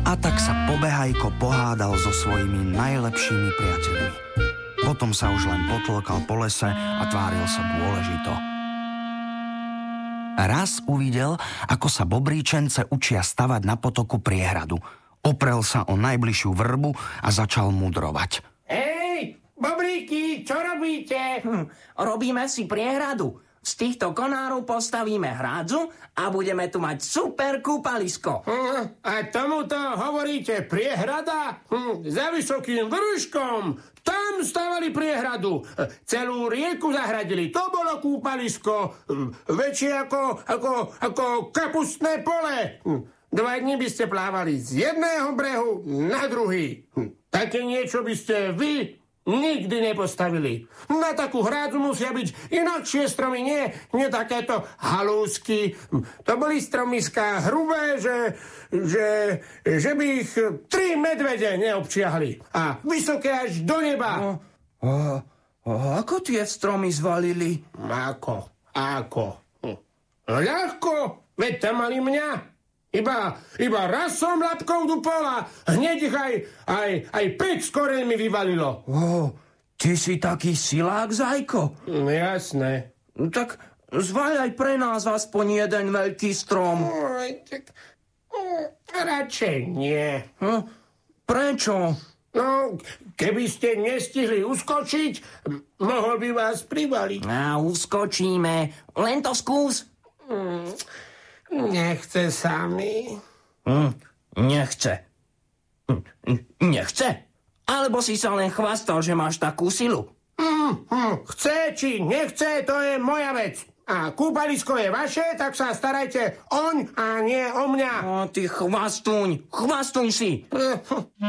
A tak sa Pobehajko pohádal so svojimi najlepšími priateľmi. Potom sa už len potlkal po lese a tváril sa dôležito. Raz uvidel, ako sa bobríčence učia stavať na potoku priehradu. Oprel sa o najbližšiu vrbu a začal mudrovať. Hej, bobríky, čo robíte? Robíme si priehradu. Z týchto konárov postavíme hrádzu a budeme tu mať super kúpalisko. A tomuto hovoríte priehrada? Za vysokým vrškom. Tam stavali priehradu. Celú rieku zahradili. To bolo kúpalisko. Väčšie ako kapustné pole. 2 dní by ste plávali z jedného brehu na druhý. Také niečo by ste vy nikdy nepostavili. Na takú hrádzu musia byť inakšie stromy, nie takéto halúsky. To boli stromiská hrubé, že by ich 3 medvede neobčiahli. A vysoké až do neba. Ako tie stromy zvalili? Ako? Ľahko, veď tam mali mňa. Iba raz som labkou dupol a hneď ich aj 5 z koreňmi vyvalilo. Ty si taký silák, Zajko. Jasné. Tak zvaľ aj pre nás aspoň jeden veľký strom. Radšej nie. Prečo? No, keby ste nestihli uskočiť, mohol by vás privaliť. Uskočíme. Len to skús. Nechce sa mi. Nechce. Nechce? Alebo si sa len chvastal, že máš takú silu? Chce či nechce, to je moja vec. A kúpalisko je vaše, tak sa starajte oň a nie o mňa. Ty chvastuň si.